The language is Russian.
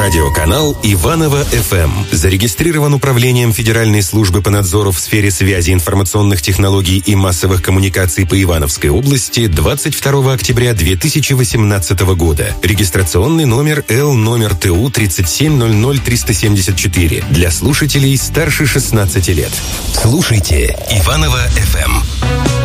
Радиоканал Иваново-ФМ. Зарегистрирован Управлением Федеральной службы по надзору в сфере связи, информационных технологий и массовых коммуникаций по Ивановской области 22 октября 2018 года. Регистрационный номер Л-ТУ 3700374 для слушателей старше 16 лет. Слушайте Иваново-ФМ.